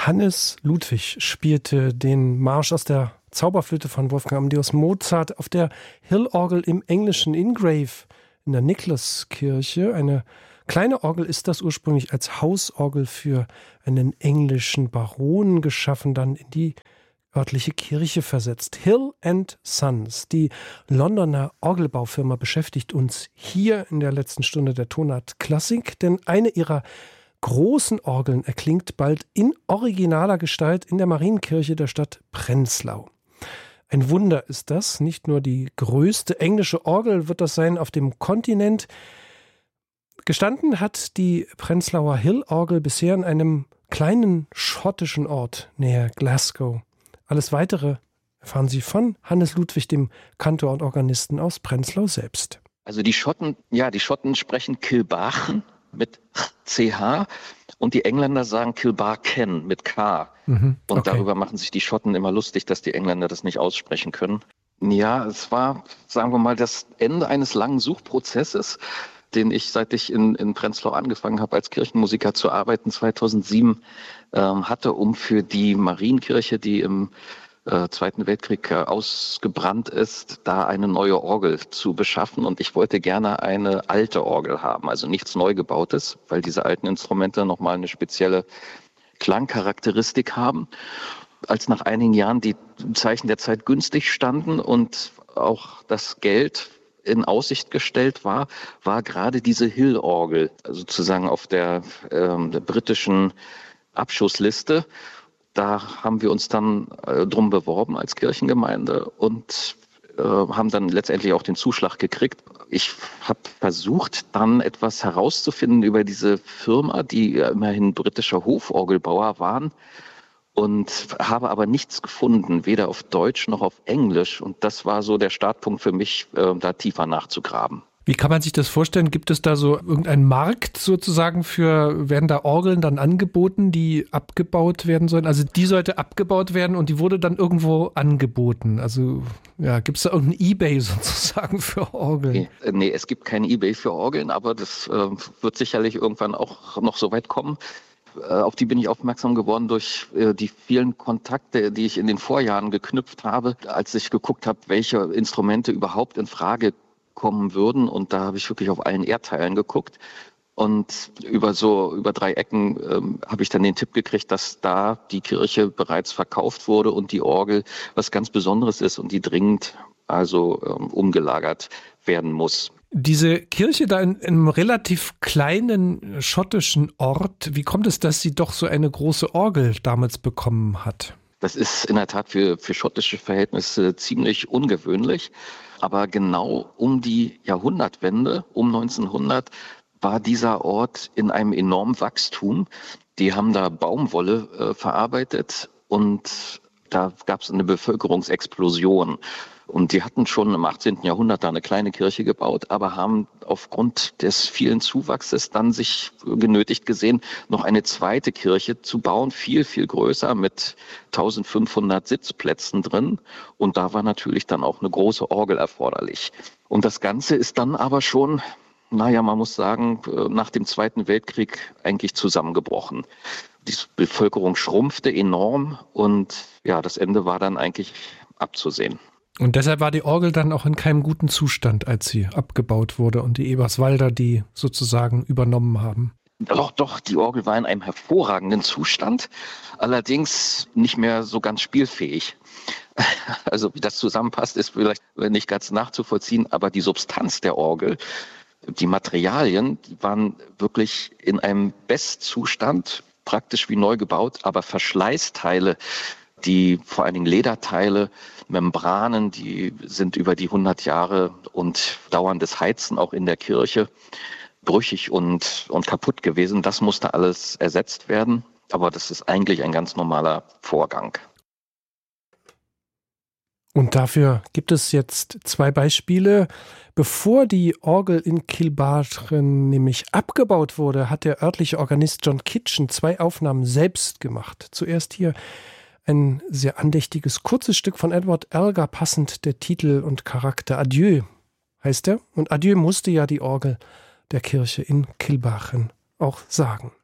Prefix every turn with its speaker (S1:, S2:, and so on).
S1: Hannes Ludwig spielte den Marsch aus der Zauberflöte von Wolfgang Amadeus Mozart auf der Hill-Orgel im englischen Ingrave in der Niklauskirche. Eine kleine Orgel ist das, ursprünglich als Hausorgel für einen englischen Baron geschaffen, dann in die örtliche Kirche versetzt. Hill & Sons, die Londoner Orgelbaufirma, beschäftigt uns hier in der letzten Stunde der Tonart Klassik, denn eine ihrer großen Orgeln erklingt bald in originaler Gestalt in der Marienkirche der Stadt Prenzlau. Ein Wunder ist das, nicht nur die größte englische Orgel wird das sein auf dem Kontinent. Gestanden hat die Prenzlauer Hill-Orgel bisher in einem kleinen schottischen Ort näher Glasgow. Alles Weitere erfahren Sie von Hannes Ludwig, dem Kantor und Organisten aus Prenzlau selbst.
S2: Also die Schotten sprechen Kilbarchen mit CH und die Engländer sagen Kilbarken mit K. Und darüber machen sich die Schotten immer lustig, dass die Engländer das nicht aussprechen können. Ja, es war, sagen wir mal, das Ende eines langen Suchprozesses, den ich, seit ich in Prenzlau angefangen habe, als Kirchenmusiker zu arbeiten, 2007 hatte, um für die Marienkirche, die im Zweiten Weltkrieg ausgebrannt ist, da eine neue Orgel zu beschaffen. Und ich wollte gerne eine alte Orgel haben, also nichts Neugebautes, weil diese alten Instrumente nochmal eine spezielle Klangcharakteristik haben. Als nach einigen Jahren die Zeichen der Zeit günstig standen und auch das Geld in Aussicht gestellt war gerade diese Hill-Orgel, also sozusagen auf der britischen Abschussliste. Da haben wir uns dann drum beworben als Kirchengemeinde und haben dann letztendlich auch den Zuschlag gekriegt. Ich habe versucht, dann etwas herauszufinden über diese Firma, die immerhin britischer Hoforgelbauer waren, und habe aber nichts gefunden, weder auf Deutsch noch auf Englisch. Und das war so der Startpunkt für mich, da tiefer nachzugraben.
S1: Wie kann man sich das vorstellen? Gibt es da so irgendeinen Markt sozusagen werden da Orgeln dann angeboten, die abgebaut werden sollen? Also die sollte abgebaut werden und die wurde dann irgendwo angeboten. Also ja, gibt es da irgendein eBay sozusagen für Orgeln?
S2: Nee, es gibt kein eBay für Orgeln, aber das wird sicherlich irgendwann auch noch so weit kommen. Auf die bin ich aufmerksam geworden durch die vielen Kontakte, die ich in den Vorjahren geknüpft habe, als ich geguckt habe, welche Instrumente überhaupt in Frage kommen würden. Und da habe ich wirklich auf allen Erdteilen geguckt. Und über 3 Ecken habe ich dann den Tipp gekriegt, dass da die Kirche bereits verkauft wurde und die Orgel was ganz Besonderes ist und die dringend umgelagert werden muss.
S1: Diese Kirche da in einem relativ kleinen schottischen Ort, wie kommt es, dass sie doch so eine große Orgel damals bekommen hat?
S2: Das ist in der Tat für schottische Verhältnisse ziemlich ungewöhnlich. Aber genau um die Jahrhundertwende, um 1900, war dieser Ort in einem enormen Wachstum. Die haben da Baumwolle verarbeitet und da gab es eine Bevölkerungsexplosion. Und die hatten schon im 18. Jahrhundert da eine kleine Kirche gebaut, aber haben aufgrund des vielen Zuwachses dann sich genötigt gesehen, noch eine zweite Kirche zu bauen, viel, viel größer mit 1500 Sitzplätzen drin. Und da war natürlich dann auch eine große Orgel erforderlich. Und das Ganze ist dann aber schon, man muss sagen, nach dem Zweiten Weltkrieg eigentlich zusammengebrochen. Die Bevölkerung schrumpfte enorm und ja, das Ende war dann eigentlich abzusehen.
S1: Und deshalb war die Orgel dann auch in keinem guten Zustand, als sie abgebaut wurde und die Eberswalder die sozusagen übernommen haben.
S2: Doch, die Orgel war in einem hervorragenden Zustand, allerdings nicht mehr so ganz spielfähig. Also wie das zusammenpasst, ist vielleicht nicht ganz nachzuvollziehen, aber die Substanz der Orgel, die Materialien, die waren wirklich in einem Bestzustand, praktisch wie neu gebaut, aber Verschleißteile, die vor allen Dingen Lederteile, Membranen, die sind über die 100 Jahre und dauerndes Heizen auch in der Kirche brüchig und kaputt gewesen. Das musste alles ersetzt werden, aber das ist eigentlich ein ganz normaler Vorgang.
S1: Und dafür gibt es jetzt 2 Beispiele. Bevor die Orgel in Kilbarchen nämlich abgebaut wurde, hat der örtliche Organist John Kitchen 2 Aufnahmen selbst gemacht. Zuerst hier ein sehr andächtiges, kurzes Stück von Edward Elgar, passend der Titel und Charakter. Adieu heißt er. Und Adieu musste ja die Orgel der Kirche in Kilbarchen auch sagen.